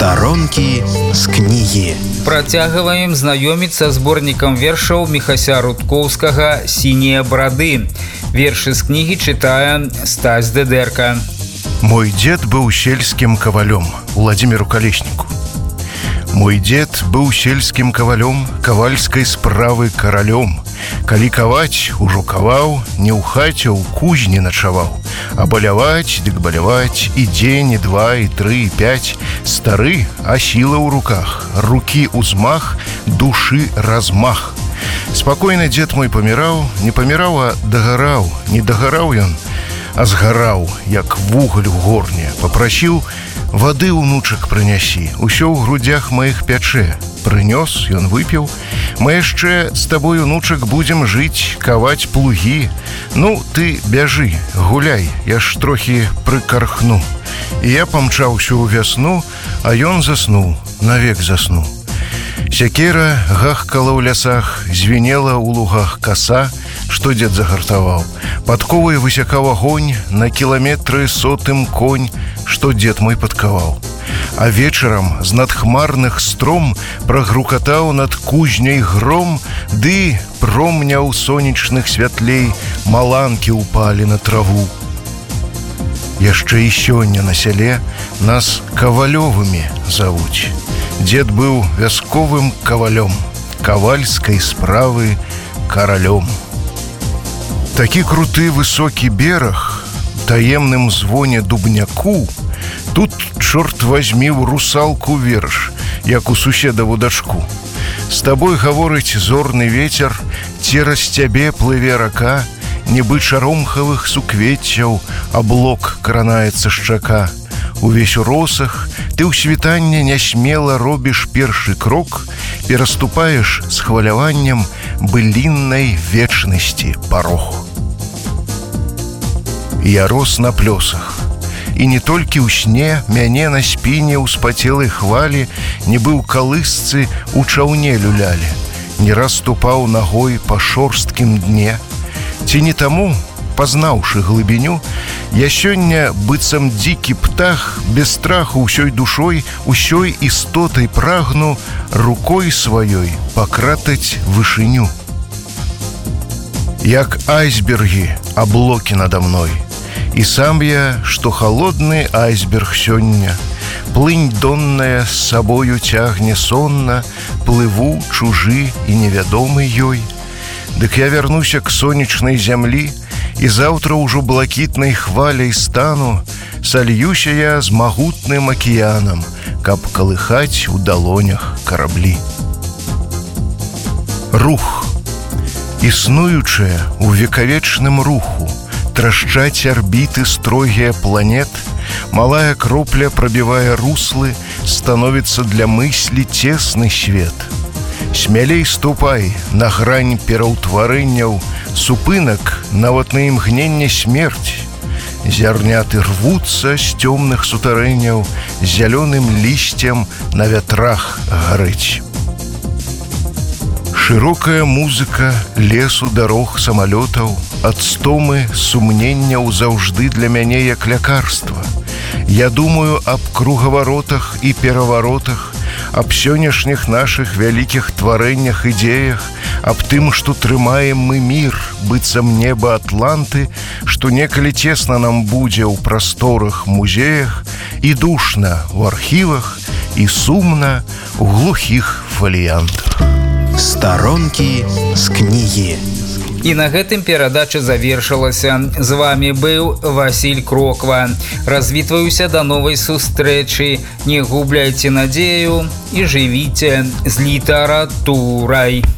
Старонкі з кнігі. Працягваем знаёміцца зборнікам вершаў Міхася Рудкоўскага «Сінія брады». Вершы з кнігі чытае Стась Дедерка. Мой дед быў сельскім кавалём, Владимиру Колеснику. Мой дед быў сельскім кавалём, кавальскай справы каралём. Калі каваць, ужо каваў, не ў хаце, у кузні начаваў. А баляваць, дык баляваць, і дзень, і два, і тры, і пять. Стары, а сіла ў руках, рукі ўзмах, душы размах. Спакойны дед мой паміраў, не паміраў, а дагараў. Не дагараў ён, а згараў, як вугаль у горне. Папрасіў: вады, унучак, прынясі, усё ў грудях маіх пячэ. Прынёс, ён выпіў: мы яшчэ з табой, унучак, будзем жыць, каваць плугі. Ну, ты бяжы, гуляй, я ж трохі прыкархну. І я памчаўся ў вясну, а ён заснуў, навек заснуў. Сякера гахкала ў лясах, звенела ў лугах каса, што дед загартаваў. Падковай высякаў агонь, на кіламетры сотым конь, што дед мой падкаваў. А вечарам з надхмарных стром прагрукатаў над кузняй гром, ды промняў сонечных святлей маланкі ўпалі на траву. Яшчэ і сёння на сяле нас кавалёвымі завуць. Дед быў вясковым кавалём, кавальскай справы каралём. Такі круты высокі бераг, таемным звоне дубняку, тут, чорт возьмі, ў русалку верш, як у суседаву дачку. З табой гаворыць зорны вецер, цераз цябе плыве рака, нібы чаромхавых суквеццяў аблок кранаецца шчака. Увесь у росах ты ў світанне нясмела робіш першы крок, пераступаеш з хваляваннем быліннай вечнасці парог. Я рос на плёсах, і не толькі ў сне мяне на спіне ў спацелай хвалі, нібы ў калысцы у чаўне люлялі, не раз ступаў нагой па шорсткім дне. Ці не таму, пазнаўшы глыбіню, я сёння, быццам дзікі птах, без страху ўсёй душой, усёй істотай прагну рукой сваёй пакратаць вышыню. Як айсбергі аблокі надо мной, і сам я, што халодны айсберг сёння, плынь донная з сабою цягне сонна, плыву чужы і невядомы ёй. Дык я вярнуся к сонечнай зямлі, і заўтра ўжо блакітнай хваляй стану, сальюся я з магутным акіянам, каб калыхаць у далонях караблі. Рух. Існуючае ў векавечным руху, трашчаць арбіты строгія планет, малая кропля прабівае руслы, становіцца для мыслі цесны свет. Смялей ступай на грань пераўтварэнняў, супынак нават на імгненне смерць. Зярняты рвуцца з цёмных сутарэнняў, зялёным лісцем на вятрах гарэць. Шырокая музыка лесу, дарог, самалётаў, ад стомы, сумненняў заўжды для мяне як лякарства. Я думаю аб кругаваротах і пераваротах, аб сённяшніх нашых вялікіх тварэннях, ідзеях, аб тым, што трымаем мы мір, быццам неба Атланты, што некалі цесна нам будзе ў прасторах, музеях, і душна ў архівах, і сумна ў глухіх фаліянтах. Старонкі з кнігі. І на гэтым перадача завершылася. З вами быў Васіль Кроква. Развітваюся да новай сустрэчы. Не губляйце надзею і жывіце з літаратурай.